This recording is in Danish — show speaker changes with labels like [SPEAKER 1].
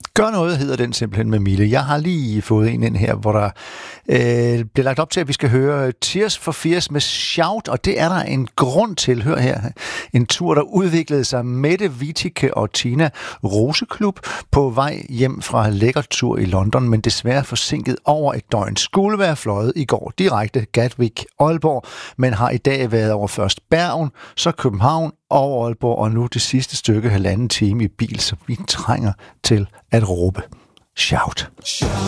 [SPEAKER 1] Gør noget hedder den simpelthen med Mille. Jeg har lige fået en ind her, hvor der bliver lagt op til, at vi skal høre Tears for Fears med Shout, og det er der en grund til. Hør her. En tur, der udviklede sig Mette Witticke og Tina Roseklub på vej hjem fra lækker tur i London, men desværre forsinket over et døgn. Skulle være fløjet i går direkte Gatwick-Aalborg, men har i dag været over først Bergen, så København og Aalborg, og nu det sidste stykke 1,5 time i bil, så vi trænger til at råbe. Shout.